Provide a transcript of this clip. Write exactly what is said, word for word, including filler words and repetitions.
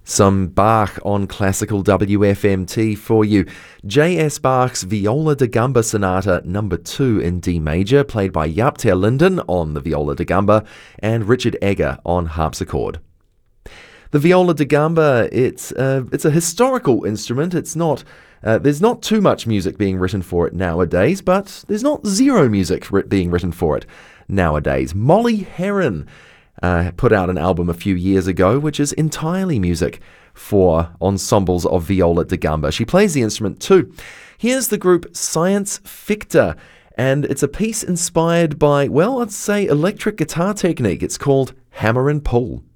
Some Bach on classical W F M T for you. J S Bach's Viola da Gamba Sonata number two in D major, played by Jaap ter Linden on the viola da gamba and Richard Egger on harpsichord. The viola da gamba, it's, uh, it's a historical instrument. It's not, uh, there's not too much music being written for it nowadays, but there's not zero music ri- being written for it nowadays. Molly Heron Uh, put out an album a few years ago which is entirely music for ensembles of viola da gamba. She plays the instrument too. Here's the group Science Ficta, and it's a piece inspired by, well, I'd say electric guitar technique. It's called Hammer and Pull.